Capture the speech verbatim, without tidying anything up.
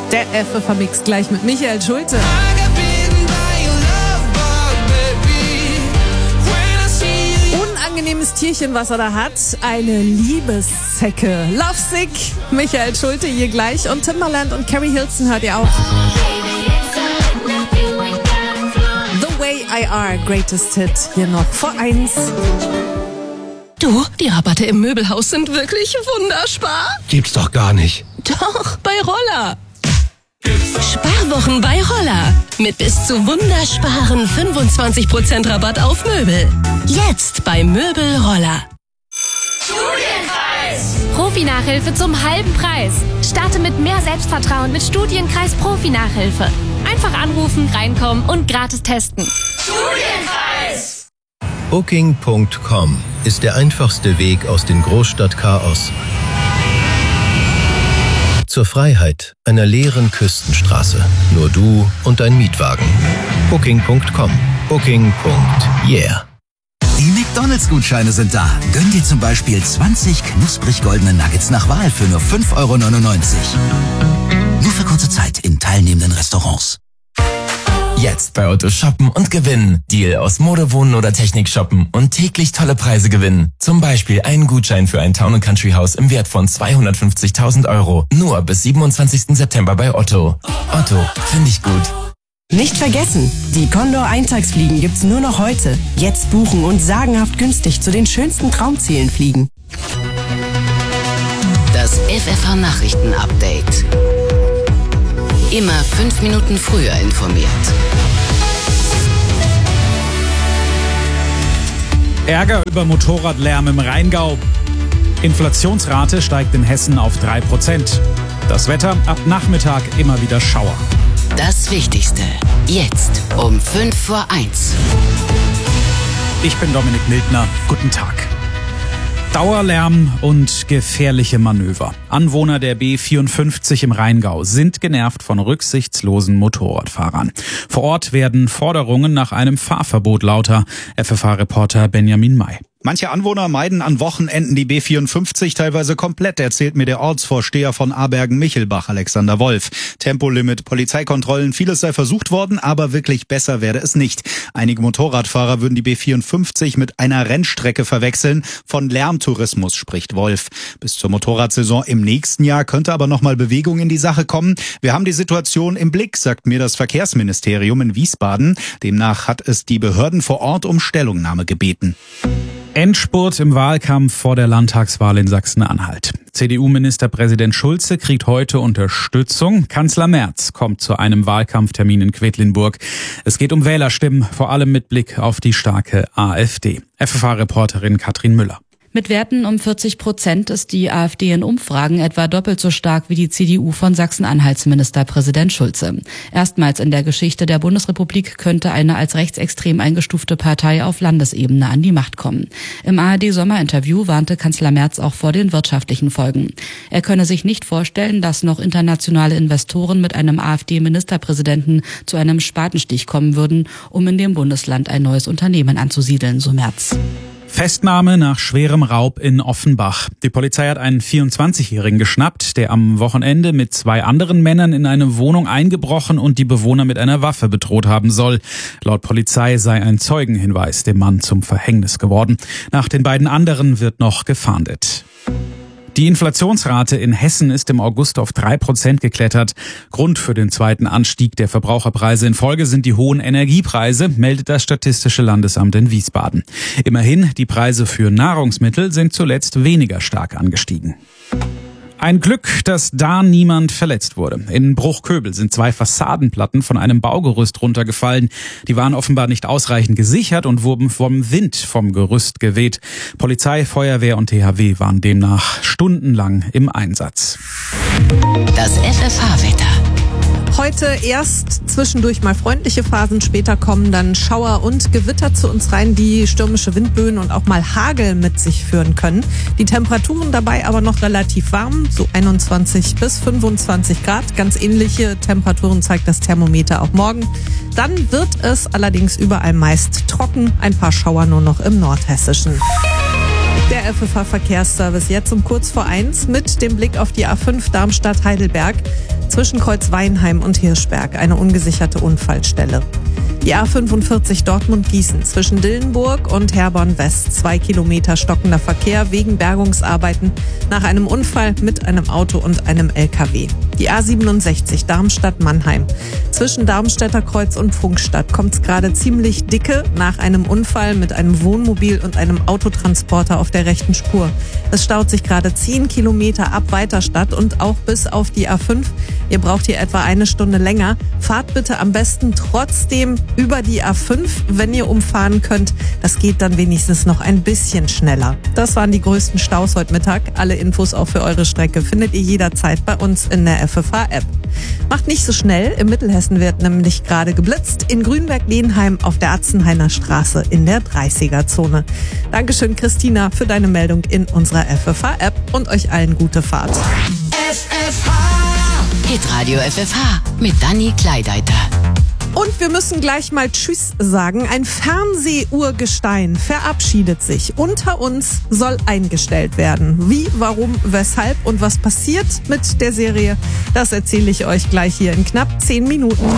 Der F F V-Mix gleich mit Michael Schulte. Unangenehmes Tierchen, was er da hat. Eine Liebeszecke. Lovesick. Michael Schulte hier gleich. Und Timbaland und Carrie Hilson hört ihr auch. The Way I Are, Greatest Hit. Hier noch vor eins. Du, die Rabatte im Möbelhaus sind wirklich wunderspar. Gibt's doch gar nicht. Doch, bei Roller. Sparwochen bei Roller. Mit bis zu wundersparen fünfundzwanzig Prozent Rabatt auf Möbel. Jetzt bei Möbel Roller. Studienkreis! Profi-Nachhilfe zum halben Preis. Starte mit mehr Selbstvertrauen mit Studienkreis Profi-Nachhilfe. Einfach anrufen, reinkommen und gratis testen. Studienkreis! Booking Punkt com ist der einfachste Weg aus dem Großstadtchaos zur Freiheit einer leeren Küstenstraße. Nur du und dein Mietwagen. Booking Punkt com. Booking. Yeah. Die McDonalds-Gutscheine sind da. Gönn dir zum Beispiel zwanzig knusprig goldene Nuggets nach Wahl für nur fünf Euro neunundneunzig. Nur für kurze Zeit in teilnehmenden Restaurants. Jetzt bei Otto shoppen und gewinnen. Deal aus Mode, Wohnen oder Technik shoppen und täglich tolle Preise gewinnen. Zum Beispiel einen Gutschein für ein Town and Country Haus im Wert von zweihundertfünfzigtausend Euro. Nur bis siebenundzwanzigsten September bei Otto. Otto, finde ich gut. Nicht vergessen, die Condor Eintagsfliegen gibt's nur noch heute. Jetzt buchen und sagenhaft günstig zu den schönsten Traumzielen fliegen. Das F F H-Nachrichten-Update. Immer fünf Minuten früher informiert. Ärger über Motorradlärm im Rheingau. Inflationsrate steigt in Hessen auf drei Prozent. Das Wetter ab Nachmittag immer wieder Schauer. Das Wichtigste jetzt um fünf vor eins. Ich bin Dominik Mildner. Guten Tag. Dauerlärm und gefährliche Manöver. Anwohner der B vierundfünfzig im Rheingau sind genervt von rücksichtslosen Motorradfahrern. Vor Ort werden Forderungen nach einem Fahrverbot lauter. F F H-Reporter Benjamin May. Manche Anwohner meiden an Wochenenden die B vierundfünfzig teilweise komplett, erzählt mir der Ortsvorsteher von Abergen-Michelbach, Alexander Wolf. Tempolimit, Polizeikontrollen, vieles sei versucht worden, aber wirklich besser werde es nicht. Einige Motorradfahrer würden die B vierundfünfzig mit einer Rennstrecke verwechseln. Von Lärmtourismus spricht Wolf. Bis zur Motorradsaison im nächsten Jahr könnte aber nochmal Bewegung in die Sache kommen. Wir haben die Situation im Blick, sagt mir das Verkehrsministerium in Wiesbaden. Demnach hat es die Behörden vor Ort um Stellungnahme gebeten. Endspurt im Wahlkampf vor der Landtagswahl in Sachsen-Anhalt. C D U-Ministerpräsident Schulze kriegt heute Unterstützung. Kanzler Merz kommt zu einem Wahlkampftermin in Quedlinburg. Es geht um Wählerstimmen, vor allem mit Blick auf die starke AfD. F F H-Reporterin Katrin Müller. Mit Werten um vierzig Prozent ist die AfD in Umfragen etwa doppelt so stark wie die C D U von Sachsen-Anhalts Ministerpräsident Schulze. Erstmals in der Geschichte der Bundesrepublik könnte eine als rechtsextrem eingestufte Partei auf Landesebene an die Macht kommen. Im A R D-Sommerinterview warnte Kanzler Merz auch vor den wirtschaftlichen Folgen. Er könne sich nicht vorstellen, dass noch internationale Investoren mit einem AfD-Ministerpräsidenten zu einem Spatenstich kommen würden, um in dem Bundesland ein neues Unternehmen anzusiedeln, so Merz. Festnahme nach schwerem Raub in Offenbach. Die Polizei hat einen vierundzwanzigjährigen geschnappt, der am Wochenende mit zwei anderen Männern in eine Wohnung eingebrochen und die Bewohner mit einer Waffe bedroht haben soll. Laut Polizei sei ein Zeugenhinweis dem Mann zum Verhängnis geworden. Nach den beiden anderen wird noch gefahndet. Die Inflationsrate in Hessen ist im August auf drei Prozent geklettert. Grund für den zweiten Anstieg der Verbraucherpreise in Folge sind die hohen Energiepreise, meldet das Statistische Landesamt in Wiesbaden. Immerhin, die Preise für Nahrungsmittel sind zuletzt weniger stark angestiegen. Ein Glück, dass da niemand verletzt wurde. In Bruchköbel sind zwei Fassadenplatten von einem Baugerüst runtergefallen. Die waren offenbar nicht ausreichend gesichert und wurden vom Wind vom Gerüst geweht. Polizei, Feuerwehr und T H W waren demnach stundenlang im Einsatz. Das F F H-Wetter. Heute erst zwischendurch mal freundliche Phasen, später kommen dann Schauer und Gewitter zu uns rein, die stürmische Windböen und auch mal Hagel mit sich führen können. Die Temperaturen dabei aber noch relativ warm, so einundzwanzig bis fünfundzwanzig Grad. Ganz ähnliche Temperaturen zeigt das Thermometer auch morgen. Dann wird es allerdings überall meist trocken, ein paar Schauer nur noch im Nordhessischen. Der F F H-Verkehrsservice jetzt um kurz vor eins mit dem Blick auf die A fünf Darmstadt-Heidelberg zwischen Kreuz-Weinheim und Hirschberg, eine ungesicherte Unfallstelle. Die A fünfundvierzig Dortmund-Gießen zwischen Dillenburg und Herborn-West, zwei Kilometer stockender Verkehr wegen Bergungsarbeiten nach einem Unfall mit einem Auto und einem L K W. Die A siebenundsechzig Darmstadt-Mannheim. Zwischen Darmstädter Kreuz und Funkstadt kommt es gerade ziemlich dicke nach einem Unfall mit einem Wohnmobil und einem Autotransporter auf der rechten Spur. Es staut sich gerade zehn Kilometer ab Weiterstadt und auch bis auf die A fünf. Ihr braucht hier etwa eine Stunde länger. Fahrt bitte am besten trotzdem über die A fünf, wenn ihr umfahren könnt. Das geht dann wenigstens noch ein bisschen schneller. Das waren die größten Staus heute Mittag. Alle Infos auch für eure Strecke findet ihr jederzeit bei uns in der F F H-App. Macht nicht so schnell. Im Mittelhessen wird nämlich gerade geblitzt. In Grünberg-Lehnheim auf der Atzenhainer Straße in der dreißiger-Zone. Dankeschön, Christina, für deine Meldung in unserer F F H-App und euch allen gute Fahrt. F F H! Hitradio F F H mit Dani Kleideiter. Und wir müssen gleich mal Tschüss sagen. Ein Fernsehurgestein verabschiedet sich. Unter uns soll eingestellt werden. Wie, warum, weshalb und was passiert mit der Serie, das erzähle ich euch gleich hier in knapp zehn Minuten.